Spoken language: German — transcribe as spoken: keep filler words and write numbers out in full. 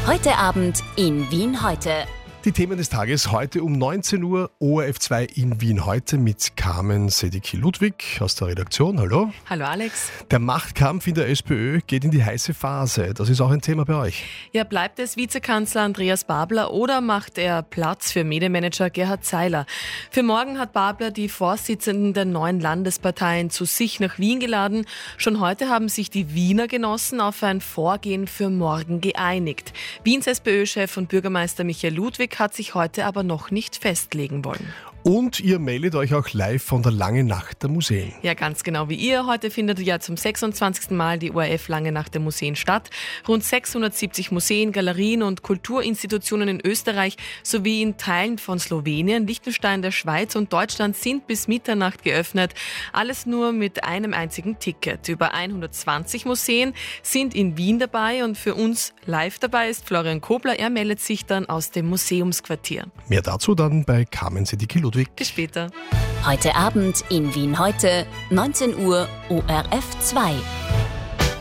Heute Abend in Wien heute. Die Themen des Tages heute um neunzehn Uhr, O R F zwei in Wien heute mit Carmen Sedicki-Ludwig aus der Redaktion. Hallo. Hallo Alex. Der Machtkampf in der SPÖ geht in die heiße Phase. Das ist auch ein Thema bei euch. Ja, bleibt es Vizekanzler Andreas Babler oder macht er Platz für Medienmanager Gerhard Seiler? Für morgen hat Babler die Vorsitzenden der neuen Landesparteien zu sich nach Wien geladen. Schon heute haben sich die Wiener Genossen auf ein Vorgehen für morgen geeinigt. Wiens SPÖ-Chef und Bürgermeister Michael Ludwig hat sich heute aber noch nicht festlegen wollen. Und ihr meldet euch auch live von der Langen Nacht der Museen. Ja, ganz genau wie ihr. Heute findet ja zum sechsundzwanzigsten Mal die O R F Lange Nacht der Museen statt. Rund sechshundertsiebzig Museen, Galerien und Kulturinstitutionen in Österreich sowie in Teilen von Slowenien, Liechtenstein, der Schweiz und Deutschland sind bis Mitternacht geöffnet. Alles nur mit einem einzigen Ticket. Über hundertzwanzig Museen sind in Wien dabei und für uns live dabei ist Florian Kobler. Er meldet sich dann aus dem Museumsquartier. Mehr dazu dann bei Carmen Sedicki-Ludwig. Bis später. Heute Abend in Wien heute, neunzehn Uhr, O R F zwei.